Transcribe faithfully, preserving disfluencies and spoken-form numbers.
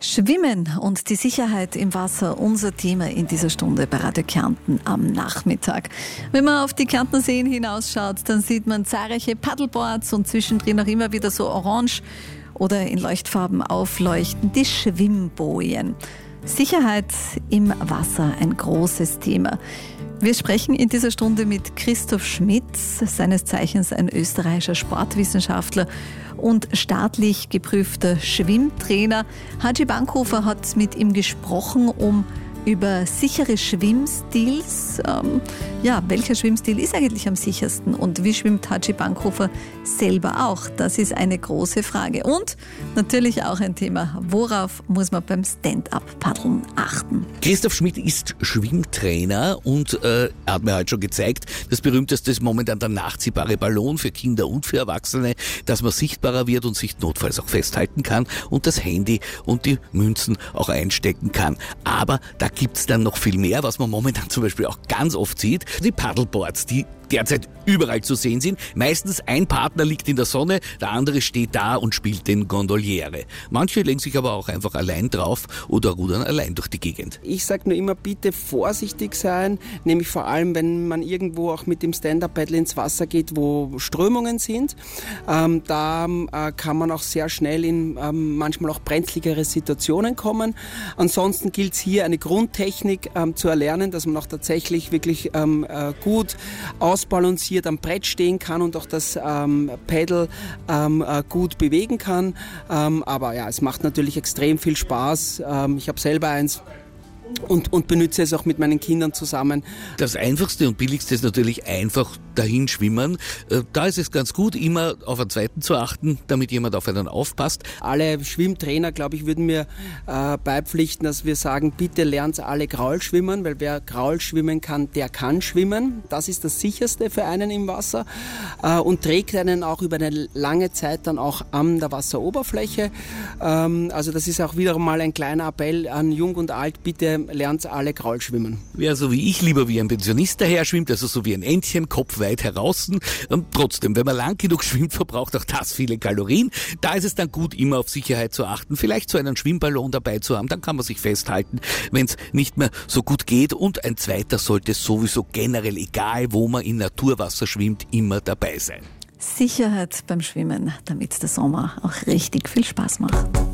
Schwimmen und die Sicherheit im Wasser, unser Thema in dieser Stunde bei Radio Kärnten am Nachmittag. Wenn man auf die Kärntner Seen hinausschaut, dann sieht man zahlreiche Paddleboards und zwischendrin auch immer wieder so orange oder in Leuchtfarben aufleuchtende Schwimmbojen. Sicherheit im Wasser, ein großes Thema. Wir sprechen in dieser Stunde mit Christoph Schmitz, seines Zeichens ein österreichischer Sportwissenschaftler und staatlich geprüfter Schwimmtrainer. Haji Bankhofer hat mit ihm gesprochen, um über sichere Schwimmstils. Ähm, ja, welcher Schwimmstil ist eigentlich am sichersten und wie schwimmt Haji Bankhofer selber auch? Das ist eine große Frage. Und natürlich auch ein Thema, worauf muss man beim Stand-up-Paddeln achten? Christoph Schmidt ist Schwimmtrainer und äh, er hat mir heute schon gezeigt, das berühmteste ist momentan der nachziehbare Ballon für Kinder und für Erwachsene, dass man sichtbarer wird und sich notfalls auch festhalten kann und das Handy und die Münzen auch einstecken kann. Aber da gibt's dann noch viel mehr, was man momentan zum Beispiel auch ganz oft sieht. Die Paddleboards, die derzeit überall zu sehen sind. Meistens ein Partner liegt in der Sonne, der andere steht da und spielt den Gondoliere. Manche legen sich aber auch einfach allein drauf oder rudern allein durch die Gegend. Ich sage nur immer, bitte vorsichtig sein, nämlich vor allem, wenn man irgendwo auch mit dem Stand-Up-Paddle ins Wasser geht, wo Strömungen sind. Ähm, da äh, kann man auch sehr schnell in ähm, manchmal auch brenzligere Situationen kommen. Ansonsten gilt es hier eine Grundtechnik ähm, zu erlernen, dass man auch tatsächlich wirklich ähm, äh, gut aus ausbalanciert am Brett stehen kann und auch das ähm, Paddle ähm, äh, gut bewegen kann. Ähm, aber ja, es macht natürlich extrem viel Spaß. Ähm, ich habe selber eins. Und, und benutze es auch mit meinen Kindern zusammen. Das Einfachste und Billigste ist natürlich einfach dahin schwimmen. Da ist es ganz gut, immer auf einen Zweiten zu achten, damit jemand auf einen aufpasst. Alle Schwimmtrainer, glaube ich, würden mir äh, beipflichten, dass wir sagen, bitte lernt alle Kraul schwimmen, weil wer Kraul schwimmen kann, der kann schwimmen. Das ist das Sicherste für einen im Wasser äh, und trägt einen auch über eine lange Zeit dann auch an der Wasseroberfläche. Ähm, also das ist auch wiederum mal ein kleiner Appell an Jung und Alt, bitte lernt alle Kraul schwimmen. Wer so wie ich lieber wie ein Pensionist daher schwimmt, also so wie ein Entchen, kopfweit heraus. Und trotzdem, wenn man lang genug schwimmt, verbraucht auch das viele Kalorien. Da ist es dann gut, immer auf Sicherheit zu achten. Vielleicht so einen Schwimmballon dabei zu haben, dann kann man sich festhalten, wenn es nicht mehr so gut geht. Und ein zweiter sollte sowieso generell, egal wo man in Naturwasser schwimmt, immer dabei sein. Sicherheit beim Schwimmen, damit der Sommer auch richtig viel Spaß macht.